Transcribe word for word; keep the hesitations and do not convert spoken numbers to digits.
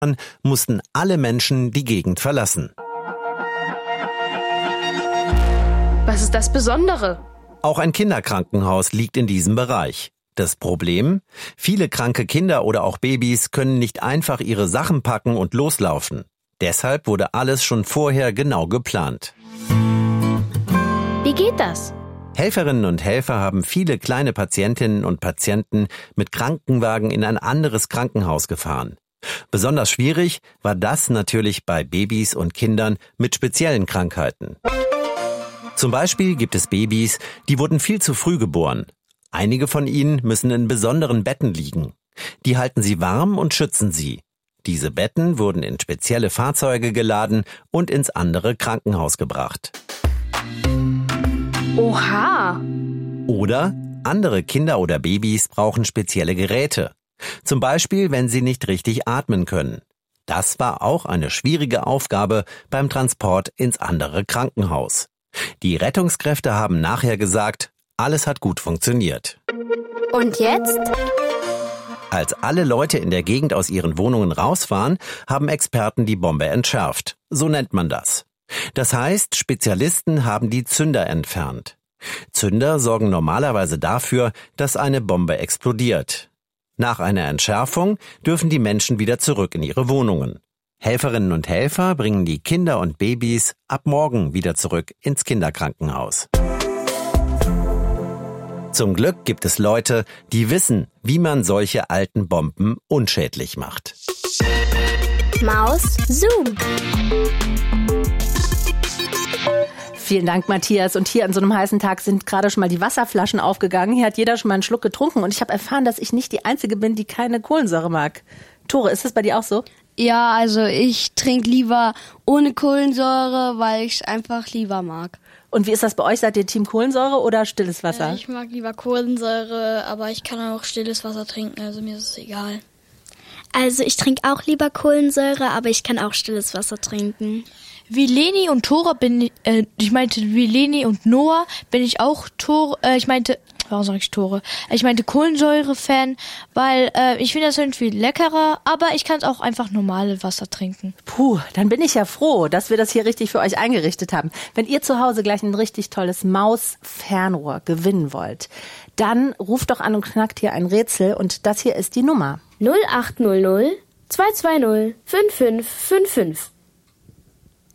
mussten alle Menschen die Gegend verlassen. Was ist das Besondere? Auch ein Kinderkrankenhaus liegt in diesem Bereich. Das Problem? Viele kranke Kinder oder auch Babys können nicht einfach ihre Sachen packen und loslaufen. Deshalb wurde alles schon vorher genau geplant. Wie geht das? Helferinnen und Helfer haben viele kleine Patientinnen und Patienten mit Krankenwagen in ein anderes Krankenhaus gefahren. Besonders schwierig war das natürlich bei Babys und Kindern mit speziellen Krankheiten. Zum Beispiel gibt es Babys, die wurden viel zu früh geboren. Einige von ihnen müssen in besonderen Betten liegen. Die halten sie warm und schützen sie. Diese Betten wurden in spezielle Fahrzeuge geladen und ins andere Krankenhaus gebracht. Oha! Oder andere Kinder oder Babys brauchen spezielle Geräte. Zum Beispiel, wenn sie nicht richtig atmen können. Das war auch eine schwierige Aufgabe beim Transport ins andere Krankenhaus. Die Rettungskräfte haben nachher gesagt, alles hat gut funktioniert. Und jetzt? Als alle Leute in der Gegend aus ihren Wohnungen raus waren, haben Experten die Bombe entschärft. So nennt man das. Das heißt, Spezialisten haben die Zünder entfernt. Zünder sorgen normalerweise dafür, dass eine Bombe explodiert. Nach einer Entschärfung dürfen die Menschen wieder zurück in ihre Wohnungen. Helferinnen und Helfer bringen die Kinder und Babys ab morgen wieder zurück ins Kinderkrankenhaus. Zum Glück gibt es Leute, die wissen, wie man solche alten Bomben unschädlich macht. Maus Zoom. Vielen Dank, Matthias. Und hier an so einem heißen Tag sind gerade schon mal die Wasserflaschen aufgegangen. Hier hat jeder schon mal einen Schluck getrunken. Und ich habe erfahren, dass ich nicht die Einzige bin, die keine Kohlensäure mag. Tore, ist das bei dir auch so? Ja, also ich trinke lieber ohne Kohlensäure, weil ich es einfach lieber mag. Und wie ist das bei euch? Seid ihr Team Kohlensäure oder stilles Wasser? Äh, ich mag lieber Kohlensäure, aber ich kann auch stilles Wasser trinken, also mir ist es egal. Also ich trinke auch lieber Kohlensäure, aber ich kann auch stilles Wasser trinken. Wie Leni und Tora bin ich, äh, ich meinte, wie Leni und Noah bin ich auch Tore, äh, ich meinte, warum sage ich Tore? Ich meinte Kohlensäure-Fan, weil äh, ich finde das irgendwie leckerer, aber ich kann auch einfach normale Wasser trinken. Puh, dann bin ich ja froh, dass wir das hier richtig für euch eingerichtet haben. Wenn ihr zu Hause gleich ein richtig tolles Maus-Fernrohr gewinnen wollt, dann ruft doch an und knackt hier ein Rätsel und das hier ist die Nummer. null acht null null zwei zwei null fünf fünf fünf fünf.